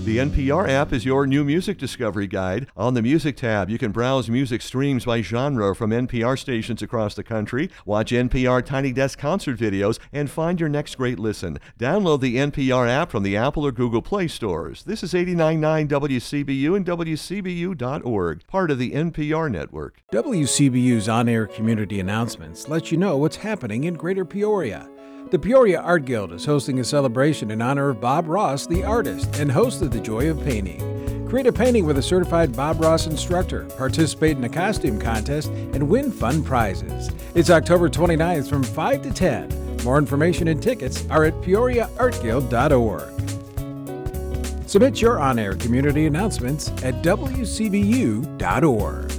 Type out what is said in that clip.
The NPR app is your new music discovery guide. On the Music tab, you can browse music streams by genre from NPR stations across the country, watch NPR Tiny Desk concert videos, and find your next great listen. Download the NPR app from the Apple or Google Play stores. This is 89.9 WCBU and WCBU.org, part of the NPR network. WCBU's on-air community announcements let you know what's happening in Greater Peoria. The Peoria Art Guild is hosting a celebration in honor of Bob Ross, the artist and host of The Joy of Painting. Create a painting with a certified Bob Ross instructor, participate in a costume contest, and win fun prizes. It's October 29th from 5 to 10. More information and tickets are at peoriaartguild.org. Submit your on-air community announcements at wcbu.org.